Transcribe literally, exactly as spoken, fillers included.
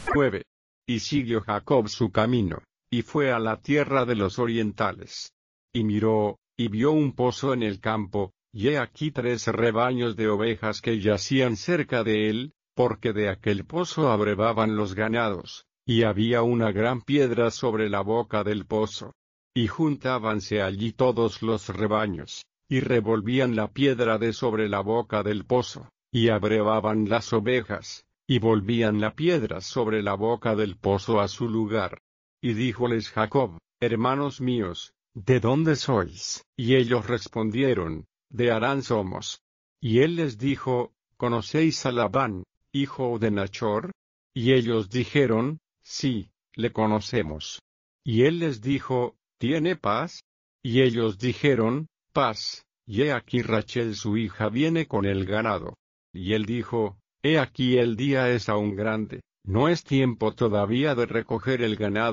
nueve. Y siguió Jacob su camino, y fue a la tierra de los orientales. Y miró, y vio un pozo en el campo, y he aquí tres rebaños de ovejas que yacían cerca de él, porque de aquel pozo abrevaban los ganados, y había una gran piedra sobre la boca del pozo. Y juntábanse allí todos los rebaños, y revolvían la piedra de sobre la boca del pozo, y abrevaban las ovejas, y volvían la piedra sobre la boca del pozo a su lugar. Y díjoles Jacob: hermanos míos, ¿de dónde sois? Y ellos respondieron: de Harán somos. Y él les dijo: ¿conocéis a Labán, hijo de Nachor? Y ellos dijeron: sí, le conocemos. Y él les dijo: ¿tiene paz? Y ellos dijeron: paz, y he aquí Rachel su hija viene con el ganado. Y él dijo: he aquí el día es aún grande, no es tiempo todavía de recoger el ganado.